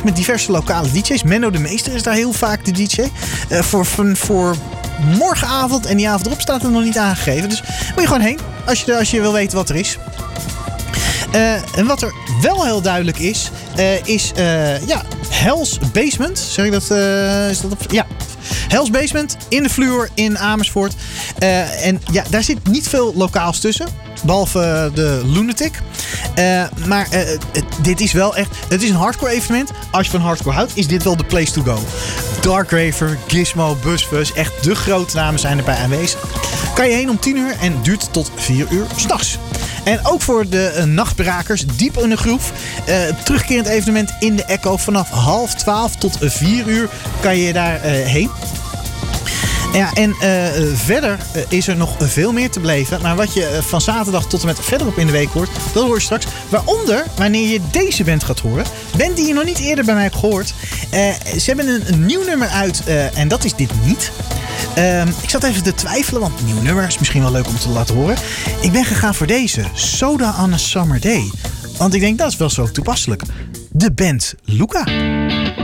competitie met diverse lokale DJ's. Menno de Meester is daar heel vaak de DJ. Voor morgenavond en die avond erop staat er nog niet aangegeven. Dus moet je gewoon heen als je wil weten wat er is. En wat er wel heel duidelijk is Hell's Basement. Zeg ik dat? Is dat op? Ja. Hell's Basement in de Fluor in Amersfoort. En ja, daar zit niet veel lokaals tussen. Behalve de Lunatic. Maar dit is wel echt... Het is een hardcore evenement. Als je van hardcore houdt, is dit wel de place to go. Darkraver, Gizmo, Busbus. Echt de grote namen zijn erbij aanwezig. Kan je heen om 10 uur en duurt tot 4 uur 's nachts. En ook voor de nachtbrakers, diep in de groef. Terugkerend evenement in de Echo. Vanaf 11:30 tot 4 uur kan je daar heen. Ja, en verder is er nog veel meer te beleven. Maar wat je van zaterdag tot en met verderop in de week hoort, dat hoor je straks. Waaronder wanneer je deze band gaat horen. Band die je nog niet eerder bij mij hebt gehoord. Ze hebben een nieuw nummer uit en dat is dit niet. Ik zat even te twijfelen, want een nieuw nummer is misschien wel leuk om te laten horen. Ik ben gegaan voor deze, Soda on a Summer Day. Want ik denk, dat is wel zo toepasselijk. De band Luca.